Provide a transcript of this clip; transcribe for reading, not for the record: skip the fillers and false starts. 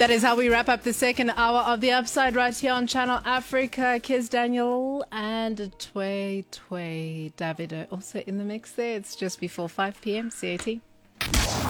That is how we wrap up the second hour of The Upside right here on Channel Africa. Kiz Daniel and Tway Davido also in the mix there. It's just before 5 p.m. CAT.